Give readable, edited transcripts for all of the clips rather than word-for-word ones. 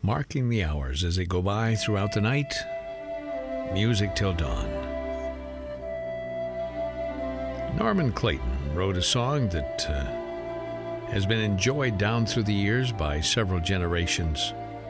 marking the hours as they go by throughout the night. Music till dawn. Norman Clayton wrote a song that has been enjoyed down through the years by several generations.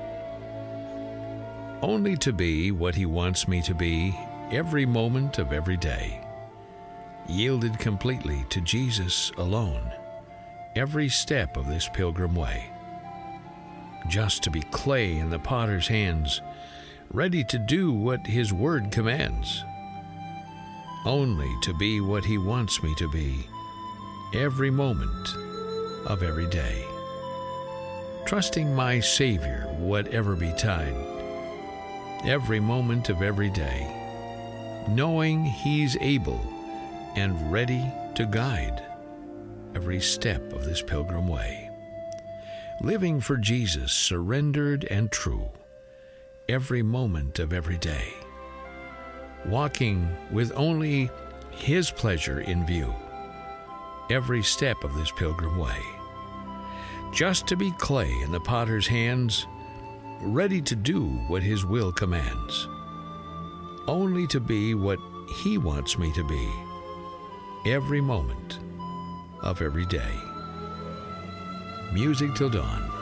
Only to be what he wants me to be every moment of every day. Yielded completely to Jesus alone, every step of this pilgrim way. Just to be clay in the potter's hands, ready to do what his word commands. Only to be what he wants me to be every moment of every day. Trusting my Savior, whatever betide, every moment of every day. Knowing he's able and ready to guide every step of this pilgrim way. Living for Jesus, surrendered and true, every moment of every day. Walking with only his pleasure in view, every step of this pilgrim way. Just to be clay in the potter's hands, ready to do what his will commands. Only to be what he wants me to be every moment of every day. Music till dawn.